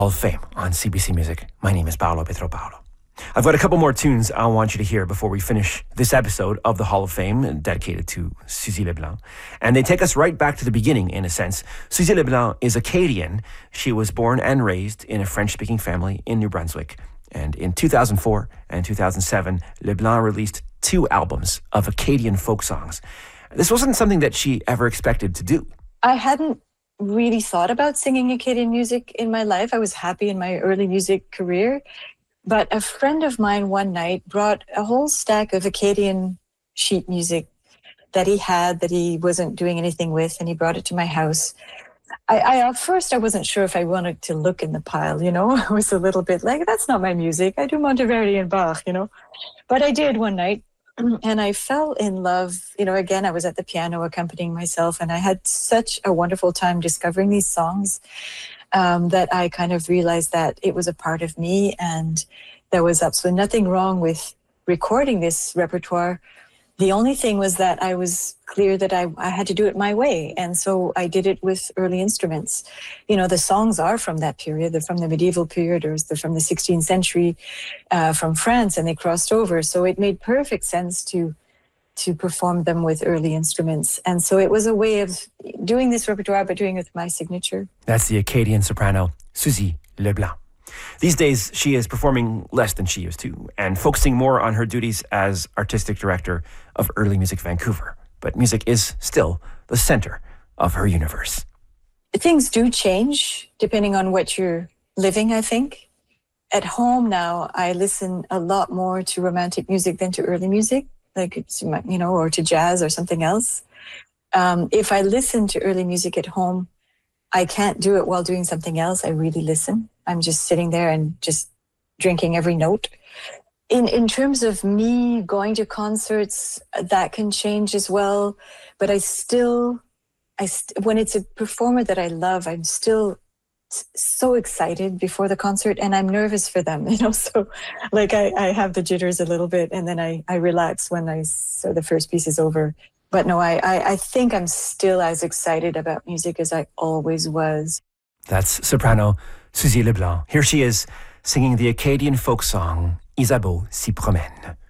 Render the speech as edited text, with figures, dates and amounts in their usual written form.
Hall of Fame on CBC Music. My name is Paolo Petropaulo. I've got a couple more tunes I want you to hear before we finish this episode of the Hall of Fame dedicated to Suzy Leblanc. And they take us right back to the beginning, in a sense. Suzy Leblanc is Acadian. She was born and raised in a French-speaking family in New Brunswick. And in 2004 and 2007, Leblanc released 2 albums of Acadian folk songs. This wasn't something that she ever expected to do. I hadn't really thought about singing Acadian music in my life. I was happy in my early music career. But a friend of mine one night brought a whole stack of Acadian sheet music that he had that he wasn't doing anything with, and he brought it to my house. At first, I wasn't sure if I wanted to look in the pile, you know. I was a little bit like, that's not my music. I do Monteverdi and Bach, you know. But I did one night. And I fell in love, you know, again, I was at the piano accompanying myself, and I had such a wonderful time discovering these songs that I kind of realized that it was a part of me, and there was absolutely nothing wrong with recording this repertoire. The only thing was that I was clear that I had to do it my way. And so I did it with early instruments. You know, the songs are from that period. They're from the medieval period, or they're from the 16th century, from France, and they crossed over. So it made perfect sense to perform them with early instruments. And so it was a way of doing this repertoire, but doing it with my signature. That's the Acadian soprano, Suzy Leblanc. These days, she is performing less than she used to and focusing more on her duties as artistic director of Early Music Vancouver. But music is still the center of her universe. Things do change depending on what you're living, I think. At home now, I listen a lot more to romantic music than to early music, like, you know, or to jazz or something else. If I listen to early music at home, I can't do it while doing something else. I really listen. I'm just sitting there and just drinking every note. In terms of me going to concerts, that can change as well. But when it's a performer that I love, I'm still so excited before the concert, and I'm nervous for them, you know. So like I have the jitters a little bit, and then I relax when the first piece is over. But no, I think I'm still as excited about music as I always was. That's soprano Suzy Leblanc. Here she is singing the Acadian folk song Isabeau s'y promène.